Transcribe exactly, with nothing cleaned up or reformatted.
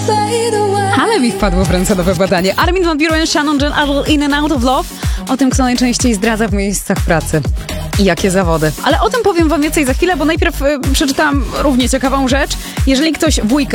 Ale mi wpadło w ręce nowe badanie. Armin van Buuren, Shannon John Adel, In and Out of Love. O tym, kto najczęściej zdradza w miejscach pracy. I jakie zawody. Ale o tym powiem wam więcej za chwilę, bo najpierw y, przeczytałam równie ciekawą rzecz. Jeżeli ktoś w weekend